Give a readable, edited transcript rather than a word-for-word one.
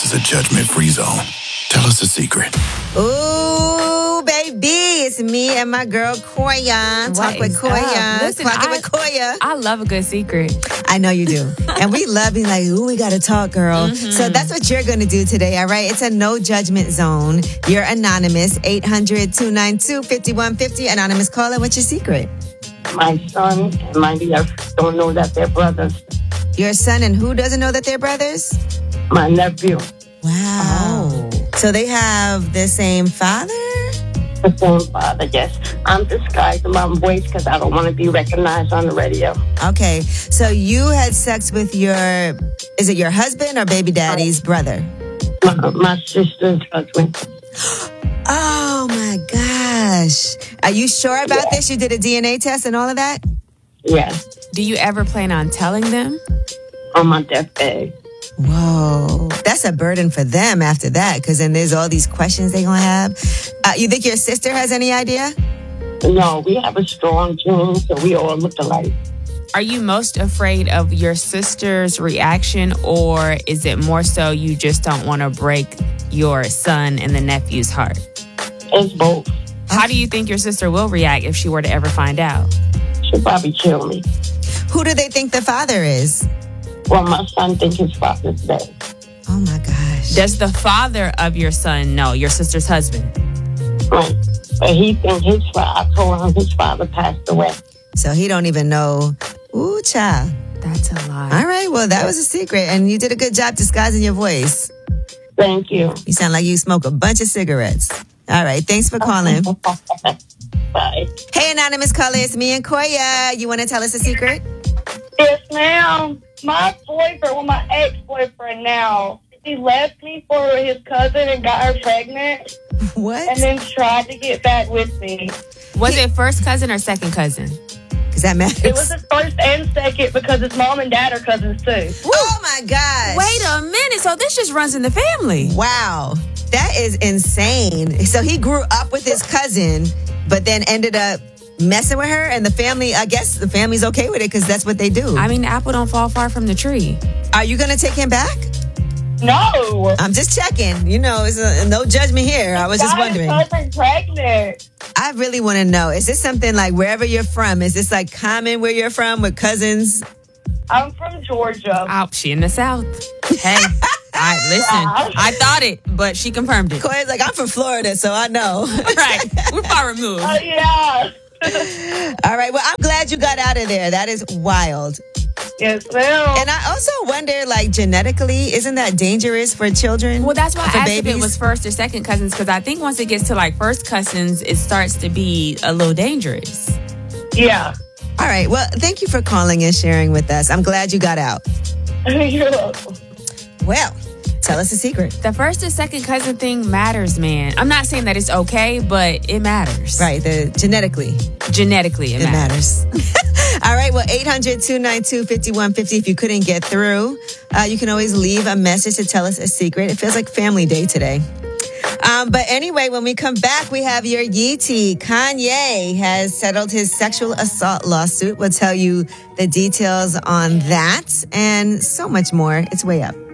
is a judgment-free zone. Tell us a secret. Ooh, baby, it's me and my girl Koya. Talk with Koya. Listen, Clock it with Koya. I love a good secret. I know you do. And we love being like, ooh, we got to talk, girl. So that's what you're going to do today, all right? It's a no judgment zone. You're anonymous. 800-292-5150. Anonymous caller, what's your secret? My son and my niece don't know that they're brothers. Your son and who doesn't know that they're brothers? My nephew, Wow. So they have the same father? the same father, yes. I'm disguising my voice because I don't want to be recognized on the radio. Okay. So you had sex with is it your husband or baby daddy's brother? My sister's husband. Oh my gosh. Are you sure about this? You did a DNA test and all of that? Yes, Do you ever plan on telling them? on my deathbed. Whoa. That's a burden for them after that, because then there's all these questions they're going to have. You think your sister has any idea? No, we have a strong gene, so we all look alike. Are you most afraid of your sister's reaction, or is it more so you just don't want to break your son and the nephew's heart? It's both. How do you think your sister will react if she were to ever find out? She'll probably kill me. Who do they think the father is? Well, my son thinks his father's dead. Oh my gosh. Does the father of your son know, your sister's husband? Right. But he thinks his father, I told him his father passed away. So he don't even know. Ooh, child. That's a lie. All right. Well, that was a secret. And you did a good job disguising your voice. Thank you. You sound like you smoke a bunch of cigarettes. All right. Thanks for calling. Bye. Hey, anonymous caller. It's me and Koya. You want to tell us a secret? Yes, ma'am. My boyfriend, well, my ex-boyfriend now, he left me for his cousin and got her pregnant What? and then tried to get back with me. Was it first cousin or second cousin? Because that matters. It was his first and second because his mom and dad are cousins too. Oh, my gosh. Wait a minute. So this just runs in the family. Wow. That is insane. So he grew up with his cousin, but then ended up messing with her, and the family, I guess the family's okay with it because that's what they do. I mean, the apple don't fall far from the tree. Are you going to take him back? No. I'm just checking. You know, it's no judgment here. I was just Got his wondering. cousin pregnant. I really want to know, is this something like wherever you're from, is this like common where you're from with cousins? I'm from Georgia. Oh, she in the South. Hey, listen, I thought it, but she confirmed it. Koya's like, I'm from Florida, so I know. Right. We're far removed. Yeah. All right. Well, I'm glad you got out of there. That is wild. Yes, ma'am. And I also wonder, like, genetically, isn't that dangerous for children? Well, that's why for I asked if babies? it was first or second cousins, because I think once it gets to like first cousins, it starts to be a little dangerous. Yeah. All right. Well, thank you for calling and sharing with us. I'm glad you got out. You're welcome. Well, tell us a secret. The first or second cousin thing matters, man. I'm not saying that it's okay, but it matters. Right. Genetically, Genetically, it it matters. matters. All right. Well, 800-292-5150. If you couldn't get through, you can always leave a message to tell us a secret. It feels like family day today. But anyway, when we come back, we have your Yeetie. Kanye has settled his sexual assault lawsuit. We'll tell you the details on that and so much more. It's way up.